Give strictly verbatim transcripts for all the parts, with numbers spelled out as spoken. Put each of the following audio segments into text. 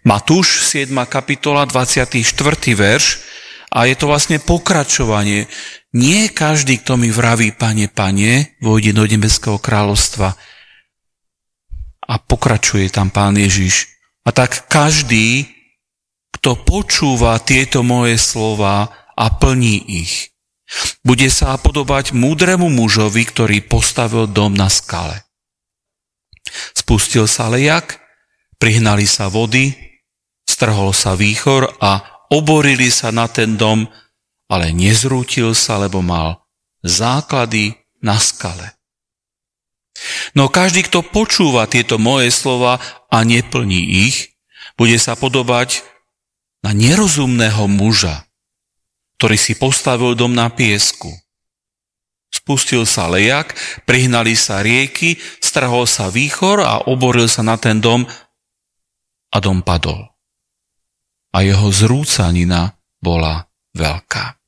Matúš, siedma kapitola, dvadsiaty štvrtý verš, a je to vlastne pokračovanie. Nie každý, kto mi vraví, Pane, Pane, vojde do nebeského kráľovstva. A pokračuje tam Pán Ježiš. A tak každý, kto počúva tieto moje slova a plní ich, bude sa podobať múdremu mužovi, ktorý postavil dom na skale. Spustil sa lejak, prihnali sa vody, strhol sa výchor a oborili sa na ten dom, ale nezrútil sa, lebo mal základy na skale. No každý, kto počúva tieto moje slova a neplní ich, bude sa podobať na nerozumného muža, ktorý si postavil dom na piesku. Spustil sa lejak, prihnali sa rieky, strhol sa výchor a oboril sa na ten dom a dom padol. A jeho zrúcanina bola veľká.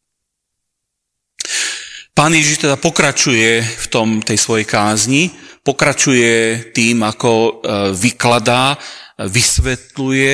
Pán Ježiš teda pokračuje v tom, tej svojej kázni, pokračuje tým, ako vykladá, vysvetľuje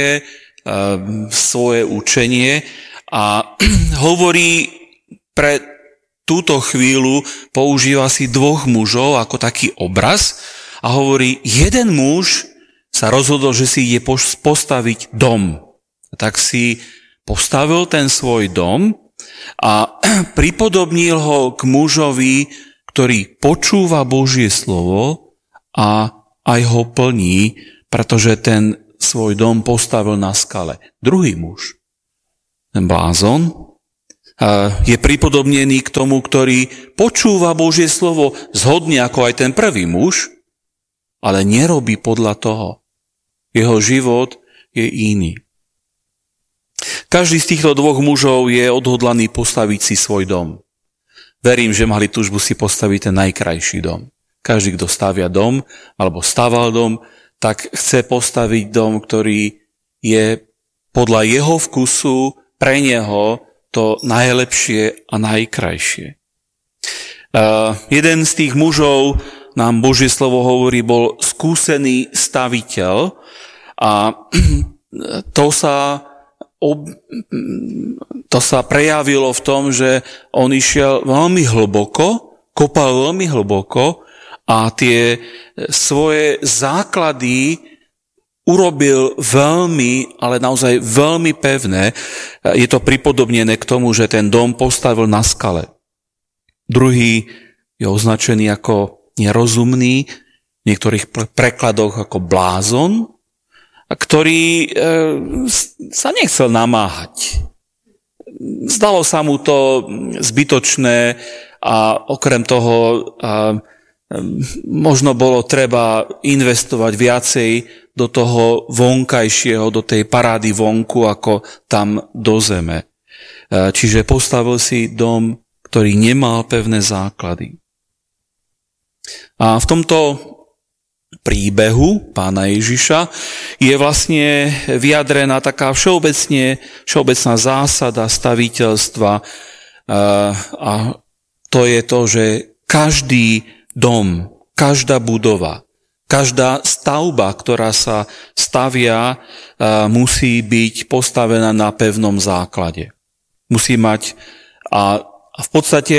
svoje učenie a hovorí pre túto chvíľu, používa si dvoch mužov ako taký obraz a hovorí, jeden muž sa rozhodol, že si ide postaviť dom. Tak si postavil ten svoj dom a pripodobnil ho k mužovi, ktorý počúva Božie slovo a aj ho plní, pretože ten svoj dom postavil na skale. Druhý muž, ten blázon, je pripodobnený k tomu, ktorý počúva Božie slovo zhodne ako aj ten prvý muž, ale nerobí podľa toho. Jeho život je iný. Každý z týchto dvoch mužov je odhodlaný postaviť si svoj dom. Verím, že mali túžbu si postaviť ten najkrajší dom. Každý, kto stavia dom, alebo staval dom, tak chce postaviť dom, ktorý je podľa jeho vkusu, pre neho to najlepšie a najkrajšie. Uh, jeden z tých mužov, nám Božie slovo hovorí, bol skúsený staviteľ a to sa, ob, to sa prejavilo v tom, že on išiel veľmi hlboko, kopal veľmi hlboko a tie svoje základy urobil veľmi, ale naozaj veľmi pevné. Je to pripodobnené k tomu, že ten dom postavil na skale. Druhý je označený ako nerozumný, v niektorých prekladoch ako blázon, ktorý e, sa nechcel namáhať. Zdalo sa mu to zbytočné a okrem toho a, možno bolo treba investovať viacej do toho vonkajšieho, do tej parády vonku, ako tam do zeme. Čiže postavil si dom, ktorý nemal pevné základy. A v tomto príbehu Pána Ježiša je vlastne vyjadrená taká všeobecne, všeobecná zásada staviteľstva a to je to, že každý dom, každá budova, každá stavba, ktorá sa stavia, musí byť postavená na pevnom základe. Musí mať a v podstate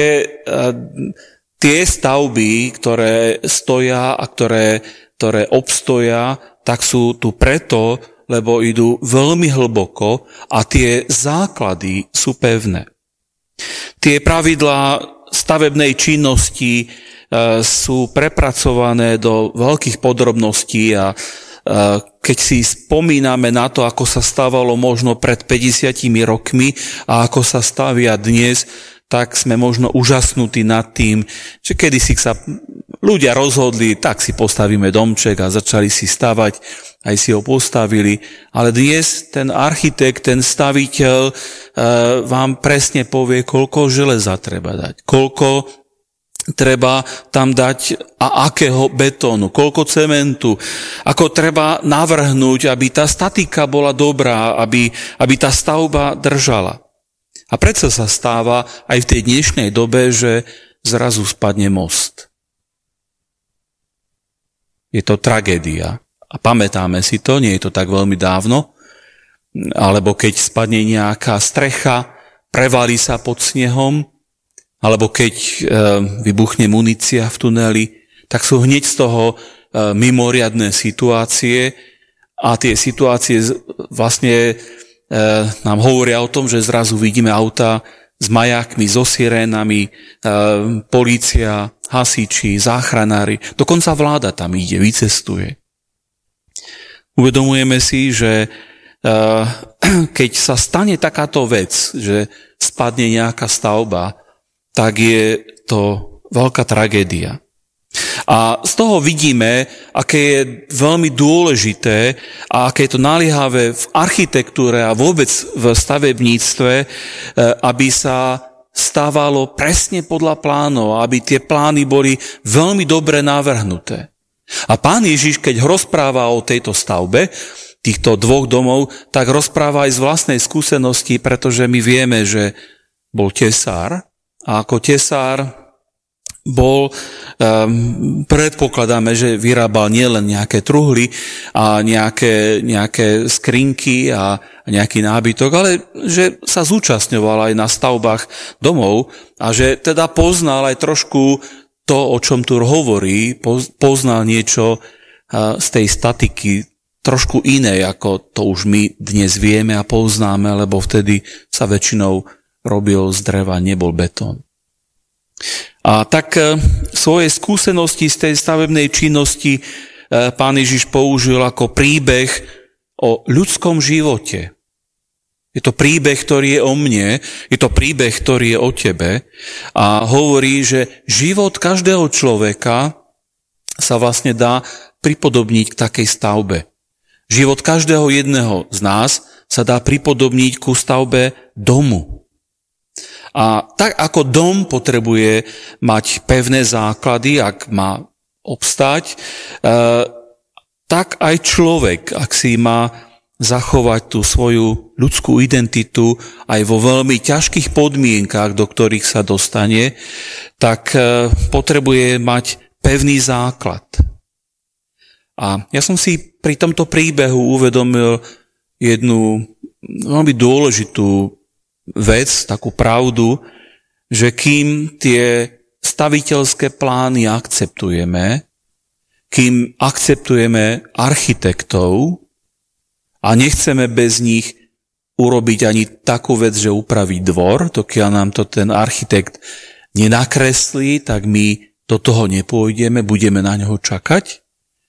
tie stavby, ktoré stoja a ktoré, ktoré obstoja, tak sú tu preto, lebo idú veľmi hlboko a tie základy sú pevné. Tie pravidlá stavebnej činnosti sú prepracované do veľkých podrobností a keď si spomíname na to, ako sa stávalo možno pred päťdesiatimi rokmi a ako sa stavia dnes, tak sme možno úžasnutí nad tým, že kedysi sa ľudia rozhodli, tak si postavíme domček a začali si stavať, aj si ho postavili. Ale dnes ten architekt, ten staviteľ vám presne povie, koľko železa treba dať, koľko treba tam dať a akého betónu, koľko cementu, ako treba navrhnúť, aby tá statika bola dobrá, aby, aby tá stavba držala. A predsa sa stáva aj v tej dnešnej dobe, že zrazu spadne most. Je to tragédia. A pamätáme si to, nie je to tak veľmi dávno, alebo keď spadne nejaká strecha, prevalí sa pod snehom, alebo keď e, vybuchne munícia v tuneli, tak sú hneď z toho e, mimoriadne situácie a tie situácie vlastne e, nám hovoria o tom, že zrazu vidíme auta s majákmi, so sirénami, e, polícia, hasiči, záchranári, dokonca vláda tam ide, vycestuje. Uvedomujeme si, že e, keď sa stane takáto vec, že spadne nejaká stavba, tak je to veľká tragédia. A z toho vidíme, aké je veľmi dôležité a aké je to naliehavé v architektúre a vôbec v stavebníctve, aby sa stávalo presne podľa plánov, aby tie plány boli veľmi dobre navrhnuté. A Pán Ježiš, keď rozpráva o tejto stavbe, týchto dvoch domov, tak rozpráva aj z vlastnej skúsenosti, pretože my vieme, že bol tesár, a ako tesár bol, um, predpokladáme, že vyrábal nielen nejaké truhly a nejaké, nejaké skrinky a nejaký nábytok, ale že sa zúčastňoval aj na stavbách domov a že teda poznal aj trošku to, o čom tu hovorí, poznal niečo z tej statiky trošku iné, ako to už my dnes vieme a poznáme, lebo vtedy sa väčšinou robil z dreva, nebol betón. A tak svoje skúsenosti z tej stavebnej činnosti Pán Ježiš použil ako príbeh o ľudskom živote. Je to príbeh, ktorý je o mne, je to príbeh, ktorý je o tebe a hovorí, že život každého človeka sa vlastne dá pripodobniť k takej stavbe. Život každého jedného z nás sa dá pripodobniť ku stavbe domu. A tak ako dom potrebuje mať pevné základy, ak má obstáť, tak aj človek, ak si má zachovať tú svoju ľudskú identitu aj vo veľmi ťažkých podmienkách, do ktorých sa dostane, tak potrebuje mať pevný základ. A ja som si pri tomto príbehu uvedomil jednu veľmi dôležitú vec, takú pravdu, že kým tie staviteľské plány akceptujeme, kým akceptujeme architektov a nechceme bez nich urobiť ani takú vec, že upraví dvor, dokiaľ nám to ten architekt nenakreslí, tak my do toho nepôjdeme, budeme na ňoho čakať.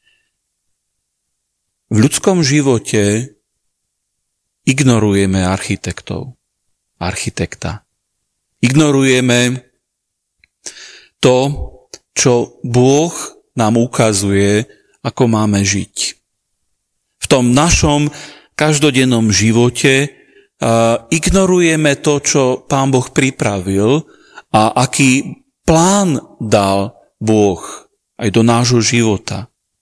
V ľudskom živote ignorujeme architektov. architekta. Ignorujeme to, čo Boh nám ukazuje, ako máme žiť. V tom našom každodennom živote uh, ignorujeme to, čo Pán Boh pripravil a aký plán dal Boh aj do nášho života.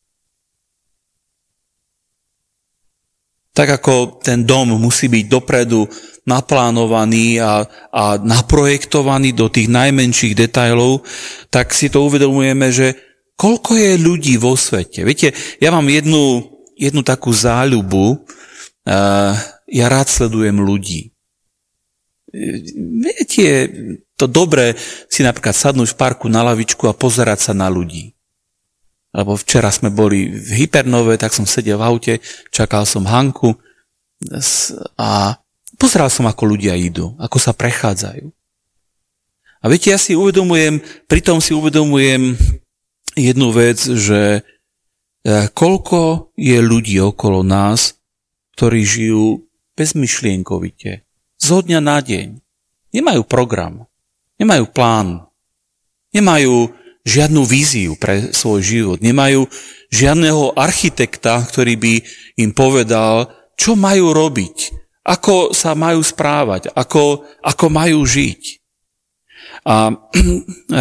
Tak ako ten dom musí byť dopredu naplánovaný a, a naprojektovaný do tých najmenších detailov, tak si to uvedomujeme, že koľko je ľudí vo svete. Viete, ja mám jednu, jednu takú záľubu, uh, ja rád sledujem ľudí. Viete, to dobré si napríklad sadnúť v parku na lavičku a pozerať sa na ľudí. Lebo včera sme boli v Hypernove, tak som sedel v aute, čakal som Hanku a pozeral som, ako ľudia idú, ako sa prechádzajú. A viete, ja si uvedomujem, pritom si uvedomujem jednu vec, že koľko je ľudí okolo nás, ktorí žijú bezmyšlienkovite, zo dňa na deň. Nemajú program, nemajú plán, nemajú žiadnu víziu pre svoj život. Nemajú žiadneho architekta, ktorý by im povedal, čo majú robiť, ako sa majú správať, ako, ako majú žiť. A, a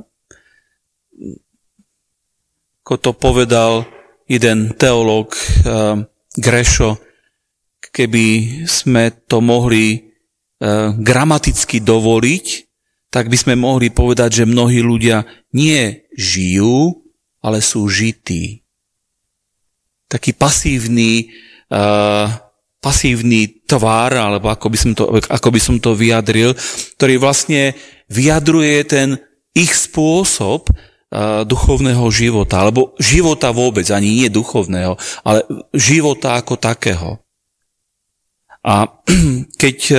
ako to povedal jeden teológ Grešo, keby sme to mohli gramaticky dovoliť, tak by sme mohli povedať, že mnohí ľudia nie žijú, ale sú žití. Taký pasívny, uh, pasívny tvar, alebo ako by som to, ako by som to vyjadril, ktorý vlastne vyjadruje ten ich spôsob uh, duchovného života, alebo života vôbec, ani nie duchovného, ale života ako takého. A keď uh,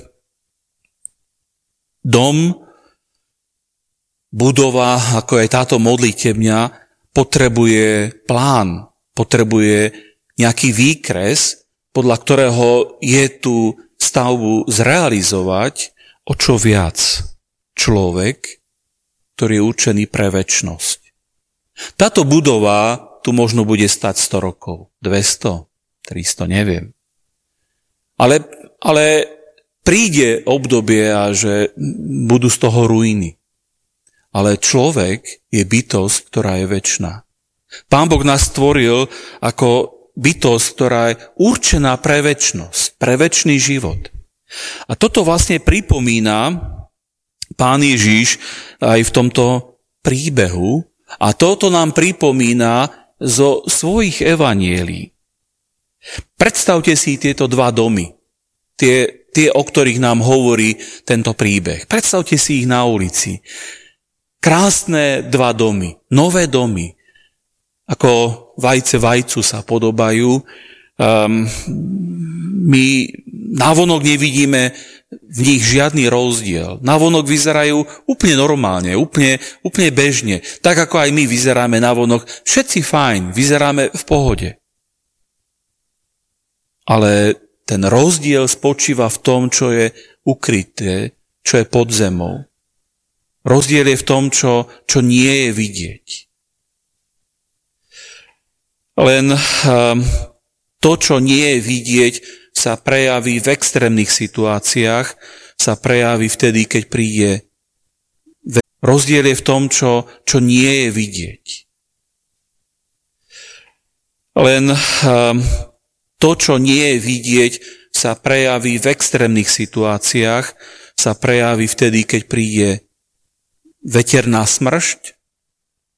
dom, budova, ako aj táto modlitebňa, potrebuje plán, potrebuje nejaký výkres, podľa ktorého je tú stavbu zrealizovať, o čo viac človek, ktorý je určený pre večnosť. Táto budova tu možno bude stať sto rokov, dvesto, tristo, neviem. Ale, ale príde obdobie, a že budú z toho ruiny. Ale človek je bytosť, ktorá je večná. Pán Boh nás stvoril ako bytosť, ktorá je určená pre večnosť, pre večný život. A toto vlastne pripomína Pán Ježiš aj v tomto príbehu, a toto nám pripomína zo svojich evanielí. Predstavte si tieto dva domy, tie, tie, o ktorých nám hovorí tento príbeh. Predstavte si ich na ulici. Krásne dva domy, nové domy, ako vajce vajcu sa podobajú. Um, my navonok nevidíme v nich žiadny rozdiel. Navonok vyzerajú úplne normálne, úplne, úplne bežne. Tak ako aj my vyzeráme navonok. Všetci fajn, vyzeráme v pohode. Ale ten rozdiel spočíva v tom, čo je ukryté, čo je pod zemou. Rozdiel je v tom, čo, čo nie je vidieť. Len um, to, čo nie je vidieť, sa prejaví v extrémnych situáciách, sa prejaví vtedy, keď príde. Rozdiel je v tom, čo, čo nie je vidieť. Len um, to, čo nie je vidieť, sa prejaví v extrémnych situáciách, sa prejaví vtedy, keď príde veterná smršť,